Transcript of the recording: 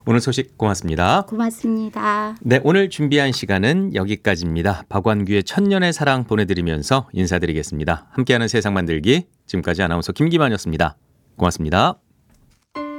오늘 소식 고맙습니다. 고맙습니다. 네, 오늘 준비한 시간은 여기까지입니다. 박완규의 천년의 사랑 보내드리면서 인사드리겠습니다. 함께하는 세상 만들기, 지금까지 아나운서 김기만이었습니다. 고맙습니다.